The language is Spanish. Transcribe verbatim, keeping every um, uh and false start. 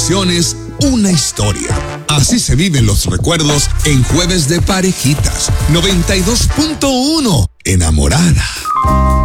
emociones, una historia. Así se viven los recuerdos en Jueves de Parejitas. noventa y dos punto uno. Enamorada.